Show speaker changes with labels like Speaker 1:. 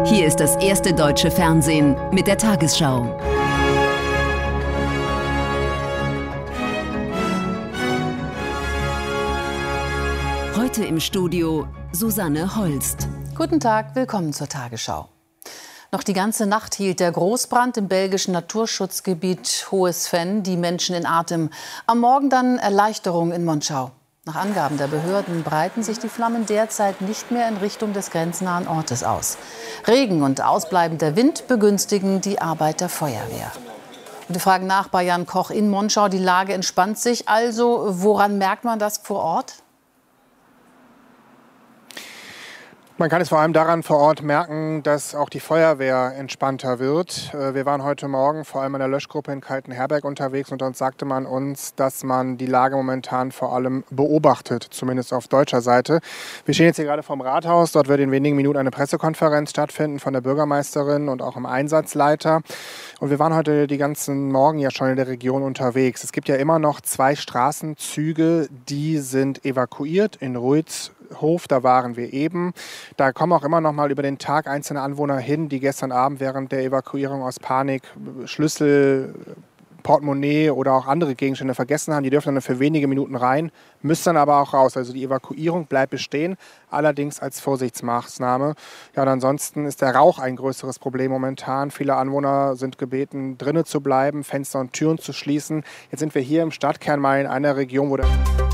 Speaker 1: Hier ist das erste deutsche Fernsehen mit der Tagesschau. Heute im Studio Susanne Holst.
Speaker 2: Guten Tag, willkommen zur Tagesschau. Noch die ganze Nacht hielt der Großbrand im belgischen Naturschutzgebiet Hohes Venn die Menschen in Atem. Am Morgen dann Erleichterung in Monschau. Nach Angaben der Behörden breiten sich die Flammen derzeit nicht mehr in Richtung des grenznahen Ortes aus. Regen und ausbleibender Wind begünstigen die Arbeit der Feuerwehr. Und wir fragen nach bei Jan Koch in Monschau. Die Lage entspannt sich also. Woran merkt man das vor Ort?
Speaker 3: Man kann es vor allem daran vor Ort merken, dass auch die Feuerwehr entspannter wird. Wir waren heute Morgen vor allem in der Löschgruppe in Kaltenherberg unterwegs und dort sagte man uns, dass man die Lage momentan vor allem beobachtet, zumindest auf deutscher Seite. Wir stehen jetzt hier gerade vorm Rathaus. Dort wird in wenigen Minuten eine Pressekonferenz stattfinden von der Bürgermeisterin und auch im Einsatzleiter. Und wir waren heute die ganzen Morgen ja schon in der Region unterwegs. Es gibt ja immer noch 2 Straßenzüge, die sind evakuiert in Ruitzhof, da waren wir eben. Da kommen auch immer noch mal über den Tag einzelne Anwohner hin, die gestern Abend während der Evakuierung aus Panik Schlüssel, Portemonnaie oder auch andere Gegenstände vergessen haben. Die dürfen dann für wenige Minuten rein, müssen dann aber auch raus. Also die Evakuierung bleibt bestehen, allerdings als Vorsichtsmaßnahme. Ja, und ansonsten ist der Rauch ein größeres Problem momentan. Viele Anwohner sind gebeten, drinnen zu bleiben, Fenster und Türen zu schließen. Jetzt sind wir hier im Stadtkern mal in einer Region, wo der